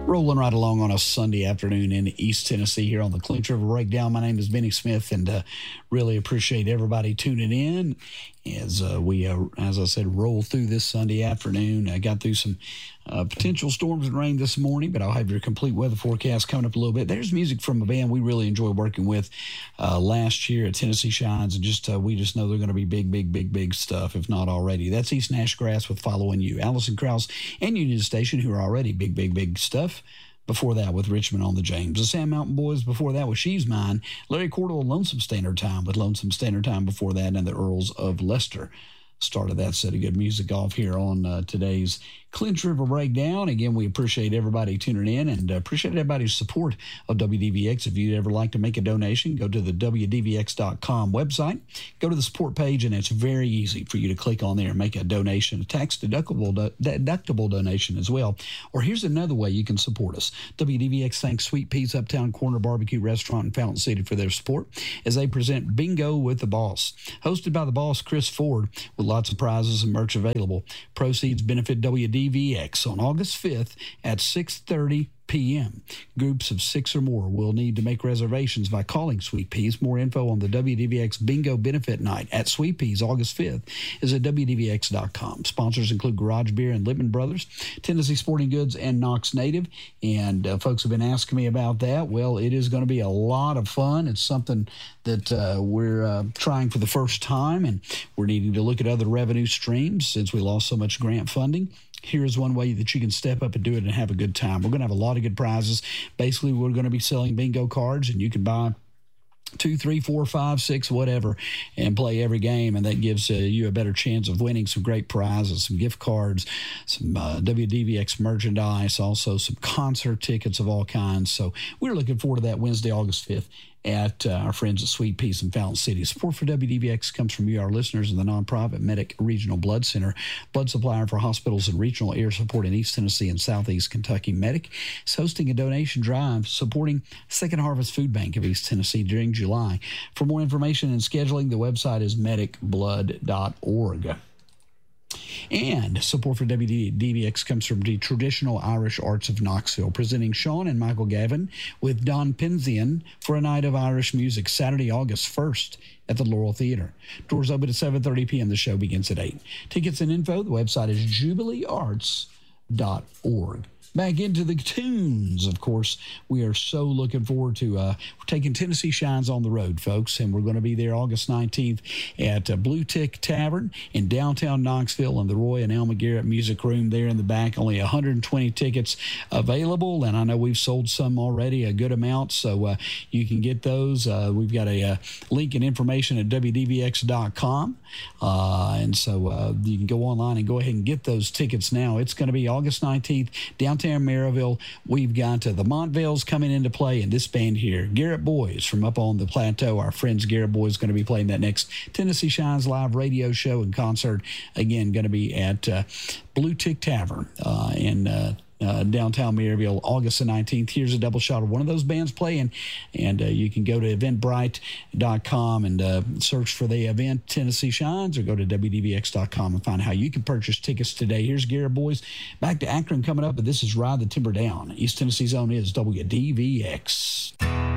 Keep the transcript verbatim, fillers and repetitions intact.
Rolling right along on a Sunday afternoon in East Tennessee here on the Clinch River Breakdown. My name is Benny Smith, and uh, really appreciate everybody tuning in as uh, we, uh, as I said, roll through this Sunday afternoon. I got through some uh, potential storms and rain this morning, but I'll have your complete weather forecast coming up a little bit. There's music from a band we really enjoy working with uh, last year at Tennessee Shines, and just uh, we just know they're going to be big, big, big, big stuff, if not already. That's East Nashgrass with Following You. Allison Krause and Union Station, who are already big, big, big stuff. Before that with Richmond on the James. The Sand Mountain Boys before that with She's Mine. Larry Cordell, Lonesome Standard Time with Lonesome Standard Time before that, and the Earls of Leicester started that set of good music off here on uh, today's Clinch River Breakdown. Again, we appreciate everybody tuning in and uh, appreciate everybody's support of W D V X. If you'd ever like to make a donation, go to the W D V X dot com website, go to the support page, and it's very easy for you to click on there and make a donation, a tax-deductible do- deductible donation as well. Or here's another way you can support us. W D V X thanks Sweet Peas Uptown Corner Barbecue Restaurant in Fountain City for their support as they present Bingo with the Boss. Hosted by the boss, Chris Ford, with lots of prizes and merch available. Proceeds benefit W D V X on August fifth at six thirty p.m. Groups of six or more will need to make reservations by calling Sweet Peas. More info on the W D V X Bingo Benefit Night at Sweet Peas August fifth is at W D V X dot com. Sponsors include Garage Beer and Lippman Brothers, Tennessee Sporting Goods, and Knox Native. And uh, folks have been asking me about that. Well, it is going to be a lot of fun. It's something that uh, we're uh, trying for the first time, and we're needing to look at other revenue streams since we lost so much grant funding. Here's one way that you can step up and do it and have a good time. We're going to have a lot of good prizes. Basically, we're going to be selling bingo cards, and you can buy two, three, four, five, six, whatever, and play every game, and that gives uh, you a better chance of winning some great prizes, some gift cards, some uh, W D V X merchandise, also some concert tickets of all kinds. So we're looking forward to that Wednesday, August fifth at uh, our friends at Sweet Peas in Fountain City. Support for W D V X comes from you, our listeners, and the nonprofit Medic Regional Blood Center, blood supplier for hospitals and regional air support in East Tennessee and Southeast Kentucky. Medic is hosting a donation drive supporting Second Harvest Food Bank of East Tennessee during July. For more information and scheduling, the website is medic blood dot org. And support for W D V X comes from the Traditional Irish Arts of Knoxville, presenting Sean and Michael Gavin with Don Penzian for a night of Irish music, Saturday, August first at the Laurel Theater. Doors open at seven thirty p.m. The show begins at eight. Tickets and info, the website is jubilee arts dot org. Back into the tunes, of course. We are so looking forward to uh, we're taking Tennessee Shines on the road, folks, and we're going to be there August nineteenth at uh, Blue Tick Tavern in downtown Knoxville in the Roy and Elma Garrett Music Room there in the back. Only one hundred twenty tickets available, and I know we've sold some already, a good amount, so uh, you can get those. Uh, we've got a uh, link and information at W D V X dot com, uh, and so uh, you can go online and go ahead and get those tickets now. It's going to be August nineteenth, downtown Maryville. We've got uh, the Montvales coming into play, and this band here, Garrett Boys from up on the plateau. Our friends Garrett Boys going to be playing that next Tennessee Shines live radio show and concert. Again, going to be at uh, Blue Tick Tavern uh, in uh, uh, downtown Maryville, August the nineteenth. Here's a double shot of one of those bands playing, and uh, you can go to eventbrite dot com and uh, search for the event Tennessee Shines, or go to W D V X dot com and find how you can purchase tickets today. Here's Garrett Boys. Back to Akron coming up, but this is Ride the Timber Down. East Tennessee's own is W D V X.